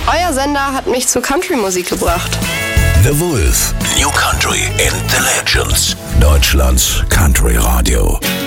Euer Sender hat mich zur Country-Musik gebracht. The Wolf, New Country and the Legends. Deutschlands Country Radio.